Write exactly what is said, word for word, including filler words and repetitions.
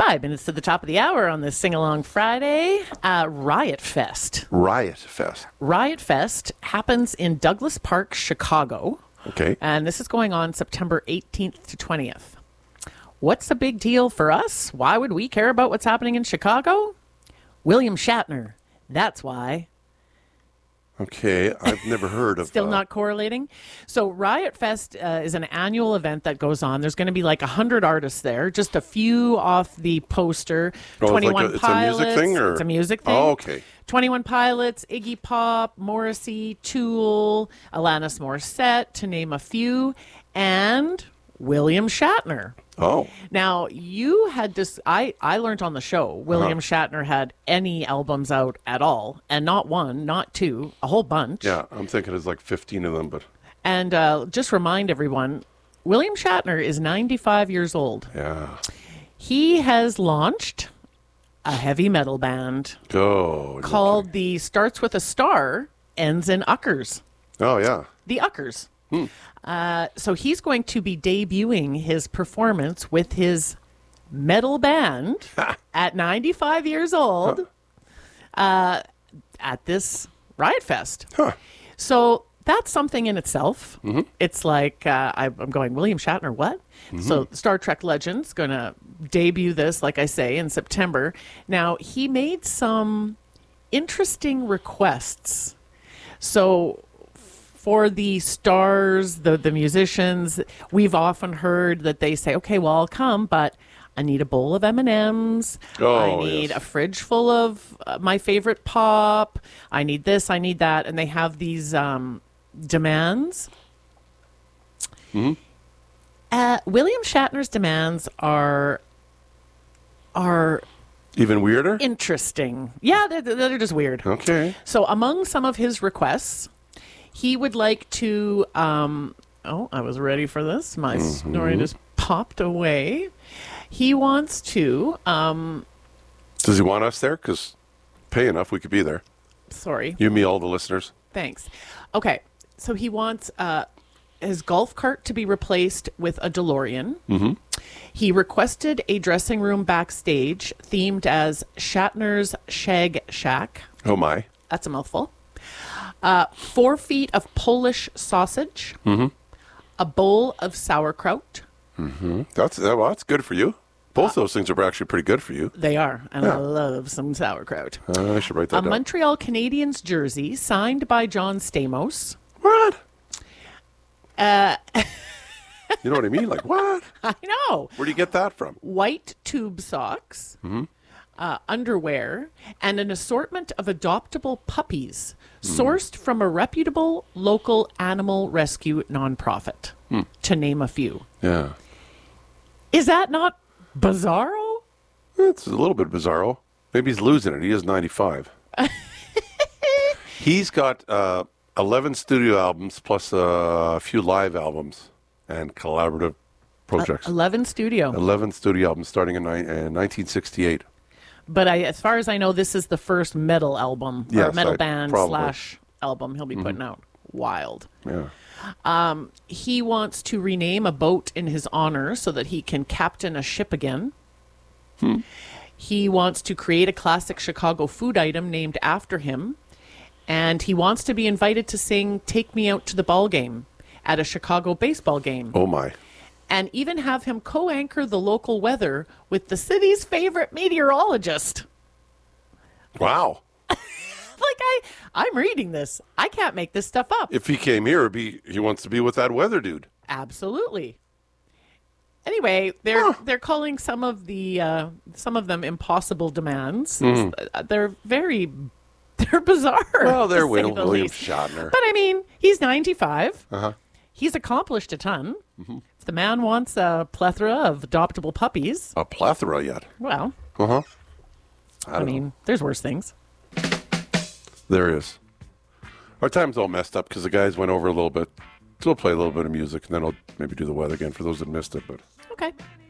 Five minutes to the top of the hour on this Sing-Along Friday. Uh, Riot Fest. Riot Fest. Riot Fest happens in Douglas Park, Chicago. Okay. And this is going on September eighteenth to twentieth. What's the big deal for us? Why would we care about what's happening in Chicago? William Shatner. That's why. Okay, I've never heard of... Still uh, not correlating. So Riot Fest uh, is an annual event that goes on. There's going to be like one hundred artists there, just a few off the poster. Oh, twenty-one it's like a, Pilots. It's a music thing? Or? It's a music thing. Oh, okay. twenty-one Pilots, Iggy Pop, Morrissey, Tool, Alanis Morissette, to name a few, and William Shatner. Oh. Now, you had this, I, I learned on the show, William uh-huh. Shatner had any albums out at all, and not one, not two, a whole bunch. Yeah, I'm thinking it's like fifteen of them, but... And uh, just remind everyone, William Shatner is ninety-five years old. Yeah. He has launched a heavy metal band oh, called okay. the Starts With a Star, Ends in Uckers. Oh, yeah. The Uckers. Hmm. Uh, so he's going to be debuting his performance with his metal band at ninety-five years old huh. uh, at this Riot Fest. Huh. So that's something in itself. Mm-hmm. It's like, uh, I, I'm going, William Shatner, what? Mm-hmm. So Star Trek Legends going to debut this, like I say, in September. Now, he made some interesting requests. So... For the stars, the, the musicians, we've often heard that they say, okay, well, I'll come, but I need a bowl of M and M's. Oh, I need yes. a fridge full of uh, my favorite pop. I need this, I need that. And they have these um, demands. Mm-hmm. Uh, William Shatner's demands are are... Even weirder? Interesting. Yeah, they're, they're just weird. Okay. So among some of his requests... He would like to, um, oh, I was ready for this. My mm-hmm. story just popped away. He wants to. Um, Does he want us there? Because pay enough, we could be there. Sorry. You, me, all the listeners. Thanks. Okay. So he wants uh, his golf cart to be replaced with a DeLorean. Mm-hmm. He requested a dressing room backstage themed as Shatner's Shag Shack. Oh, my. That's a mouthful. Uh, four feet of Polish sausage, mm-hmm. a bowl of sauerkraut. Mm-hmm. That's well, that's good for you. Both uh, those things are actually pretty good for you. They are, and yeah. I love some sauerkraut. Uh, I should write that a down. A Montreal Canadiens jersey signed by John Stamos. What? Uh, you know what I mean? Like, what? I know. Where do you get that from? White tube socks, mm-hmm. uh, underwear, and an assortment of adoptable puppies sourced from a reputable local animal rescue nonprofit, hmm. to name a few. Yeah. Is that not bizarro? It's a little bit bizarro. Maybe he's losing it. He is ninety-five. He's got uh, eleven studio albums plus a few live albums and collaborative projects. Uh, eleven studio. eleven studio albums starting in, ni- in nineteen sixty-eight. But I, as far as I know, this is the first metal album, yes, or metal I, band probably. slash album he'll be putting mm-hmm. out. Wild. Yeah. Um, he wants to rename a boat in his honor so that he can captain a ship again. Hmm. He wants to create a classic Chicago food item named after him. And he wants to be invited to sing Take Me Out to the Ball Game at a Chicago baseball game. Oh, my. And even have him co-anchor the local weather with the city's favorite meteorologist. Wow. Like, I, I'm reading this. I can't make this stuff up. If he came here, it'd be, he wants to be with that weather dude. Absolutely. Anyway, they're huh. they're calling some of the uh, some of them impossible demands. Mm. They're very they're bizarre. Well, they're Will, the William least. Shatner. But I mean, he's ninety-five. Uh-huh. He's accomplished a ton. Mm-hmm. If the man wants a plethora of adoptable puppies, a plethora yet. Well, uh huh. I, I mean, know. There's worse things. There is. Our time's all messed up because the guys went over a little bit. So we'll play a little bit of music, and then I'll maybe do the weather again for those that missed it. But okay.